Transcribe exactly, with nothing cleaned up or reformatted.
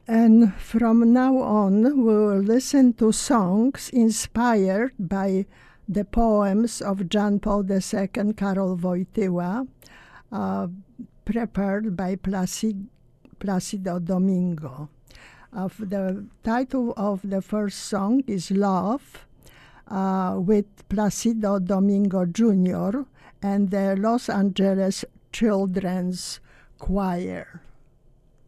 And from now on, we will listen to songs inspired by the poems of John Paul the Second, Karol Wojtyła, uh, prepared by Placid, Placido Domingo. Of the title of the first song is Love, uh, with Placido Domingo Junior and the Los Angeles Children's Choir.